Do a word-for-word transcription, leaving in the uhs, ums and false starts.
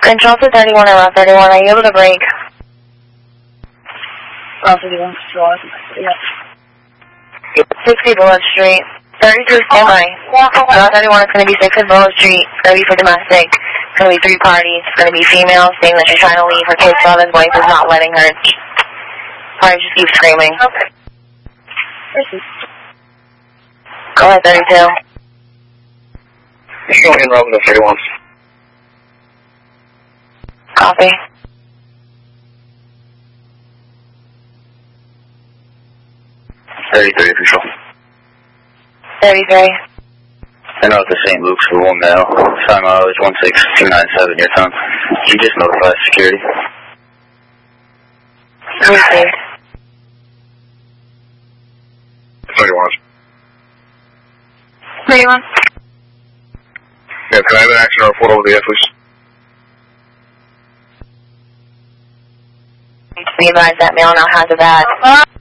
Control to thirty-one and Route thirty-one, are you able to break? Route thirty-one, control, yeah. sixty Bullet Street. thirty-two, stand by. Route thirty-one is going to be sixty Bullet Street. It's going to be for domestic. It's going to be three parties. It's going to be females saying that she's trying to leave. Her kid's father's wife is not letting her. Party just keeps screaming. Okay. Go ahead, thirty-two. You're showing in Route thirty-one. Copy. thirty-three, control. thirty-three. I know it's the Saint Luke's for one male. Time mileage one six two nine seven, your time. You just notify security. Received. thirty-one. thirty-one. Yeah, can I have an action or report over the air, please? Be advised that male now has a bat.